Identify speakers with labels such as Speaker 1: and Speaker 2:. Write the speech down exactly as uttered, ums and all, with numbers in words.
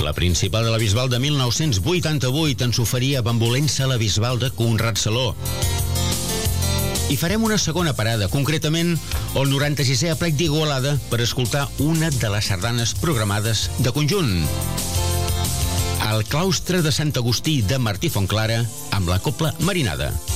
Speaker 1: La principal de la Bisbal de mil nou-cents vuitanta-vuit ens oferia Bambolença la Bisbal de Conrad Saló. I farem una segona parada, concretament el noranta-sisè aplec d'Igualada, per escoltar una de les sardanes programades de conjunt. El claustre de Sant Agustí de Martí Fontclara amb la Cobla Marinada.